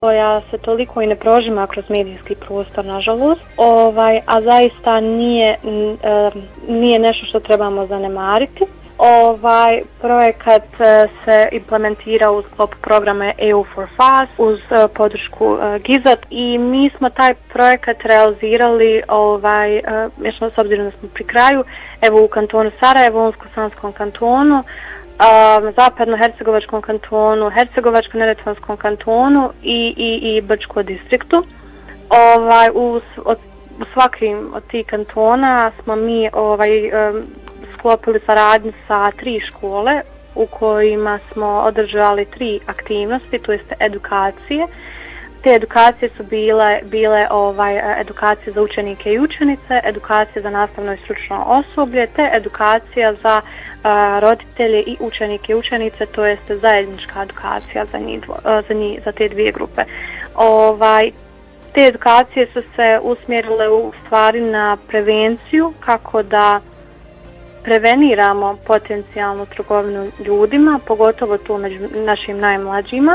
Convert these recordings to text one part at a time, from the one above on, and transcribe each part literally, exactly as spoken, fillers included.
koja se toliko i ne prožima kroz medijski prostor, nažalost, ovaj, a zaista nije, nije nešto što trebamo zanemariti. Ovaj projekat se implementira u sklopu programa E U for Fast uz podršku GIZAT i mi smo taj projekat realizirali ovaj, s obzirom da smo pri kraju, evo u kantonu Sarajevo, Unsko-Sanskom kantonu, Zapadno-Hercegovačkom kantonu, Hercegovačko-Neretvanskom kantonu i, i, i Brčko distriktu. Ovaj, u, od, u svakim od tih kantona smo mi ovaj, um, sklopili saradnju sa tri škole u kojima smo održali tri aktivnosti, to jest edukacije. Te edukacije su bile, bile ovaj, edukacije za učenike i učenice, edukacije za nastavno i stručno osoblje, te edukacija za a, roditelje i učenike i učenice, to jest zajednička edukacija za, njih, za, njih, za te dvije grupe. Ovaj, te edukacije su se usmjerile u stvari na prevenciju, kako da preveniramo potencijalnu trgovinu ljudima, pogotovo tu među našim najmlađima.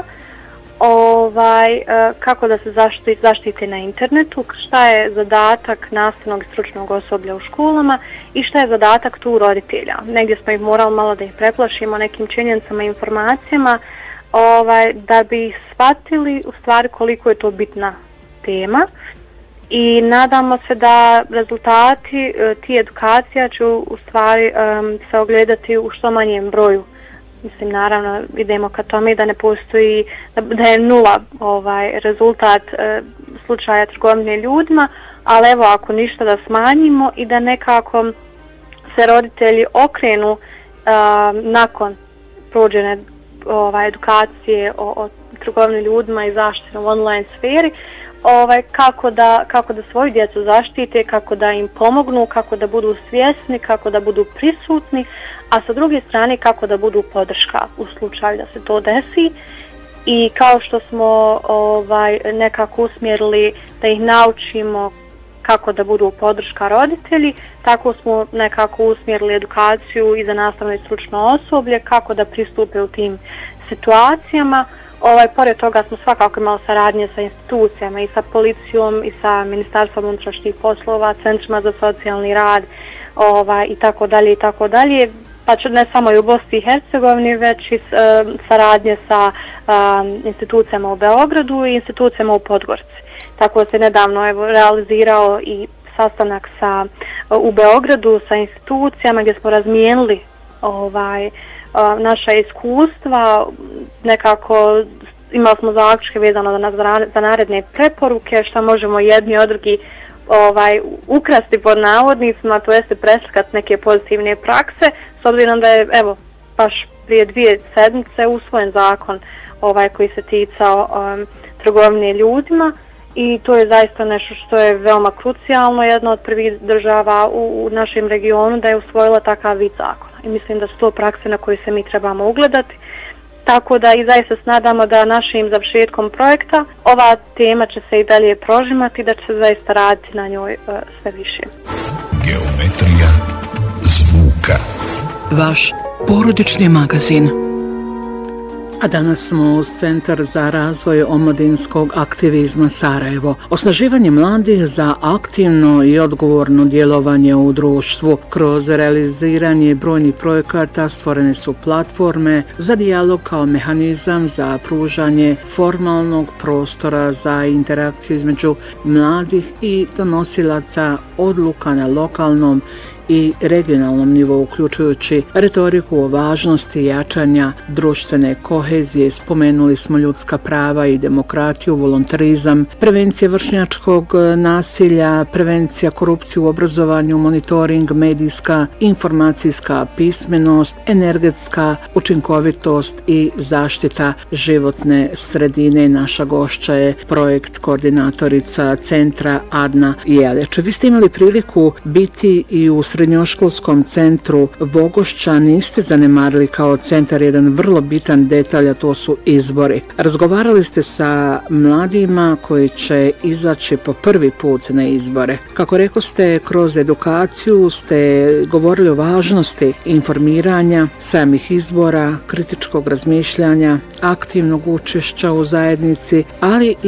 Ovaj, kako da se zaštiti, zaštite na internetu, šta je zadatak nastavnog i stručnog osoblja u školama i šta je zadatak tu roditelja. Negdje smo ih morali malo da ih preplašimo nekim činjenicama i informacijama, ovaj, da bi shvatili u stvari koliko je to bitna tema. I nadamo se da rezultati ti edukacija će u stvari um, se ogledati u što manjem broju. Mislim, naravno, idemo ka tome da ne postoji, da je nula ovaj, rezultat e, slučaja trgovine ljudima, ali evo, ako ništa da smanjimo i da nekako se roditelji okrenu e, nakon prođene ovaj, edukacije o, o trgovini ljudima i zaštiti u online sferi, ovaj, kako, da, kako da svoju djecu zaštite, kako da im pomognu, kako da budu svjesni, kako da budu prisutni, a sa druge strane kako da budu podrška u slučaju da se to desi. I kao što smo ovaj, nekako usmjerili da ih naučimo kako da budu podrška roditelji, tako smo nekako usmjerili edukaciju i za nastavno i stručno osoblje, kako da pristupe u tim situacijama. Ovaj, pored toga smo svakako imali saradnje sa institucijama i sa policijom i sa Ministarstvom unutrašnjih poslova, centrima za socijalni rad ovaj, i tako dalje i tako dalje. Pa ne samo i u Bosni i Hercegovini, već i e, saradnje sa e, institucijama u Beogradu i institucijama u Podgorici. Tako se nedavno evo, realizirao i sastanak sa, u Beogradu sa institucijama gdje smo razmijenili ovaj, naša iskustva, nekako imali smo zaključke vezano za naredne preporuke, što možemo jedni od drugi ovaj, ukrasti pod navodnicima, to jeste preslikati neke pozitivne prakse, s obzirom da je evo, baš prije dvije sedmice usvojen zakon ovaj, koji se ticao um, trgovine ljudima i to je zaista nešto što je veoma krucijalno, jedna od prvih država u, u našem regionu da je usvojila takav vid zakona. I mislim da su to prakse na koje se mi trebamo ugledati. Tako da i zaista se nadamo da našim završetkom projekta ova tema će se i dalje prožimati, da će se zaista raditi na njoj uh, sve više. Geometrija zvuka. Vaš porodični magazin. A danas smo uz Centar za razvoj omladinskog aktivizma Sarajevo. Osnaživanje mladih za aktivno i odgovorno djelovanje u društvu. Kroz realiziranje brojnih projekata stvorene su platforme za dijalog kao mehanizam za pružanje formalnog prostora za interakciju između mladih i donosilaca odluka na lokalnom i regionalnom nivou, uključujući retoriku o važnosti jačanja društvene kohezije. Spomenuli smo ljudska prava i demokratiju, volontarizam, prevencija vršnjačkog nasilja, prevencija korupcije u obrazovanju, monitoring, medijska, informacijska pismenost, energetska učinkovitost i zaštita životne sredine. Naša gošća je projekt koordinatorica centra Adna Jelić. Vi ste imali priliku biti i u srednjoškolskom centru Vogošća niste zanemarili kao centar jedan vrlo bitan detalj, a to su izbori. Razgovarali ste sa mladima koji će izaći po prvi put na izbore. Kako rekoste, kroz edukaciju ste govorili o važnosti informiranja, samih izbora, kritičkog razmišljanja, aktivnog učešća u zajednici, ali